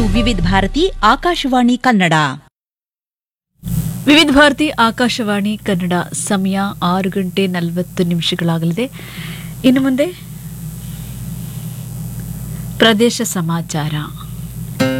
ಇದು ವಿವಿಧ ಭಾರತಿ ಆಕಾಶವಾಣಿ ಕನ್ನಡ. ವಿವಿಧ ಭಾರತಿ ಆಕಾಶವಾಣಿ ಕನ್ನಡ. ಸಮಯ 6:40 ಇನ್ನು ಮುಂದೆ ಪ್ರದೇಶ ಸಮಾಚಾರ.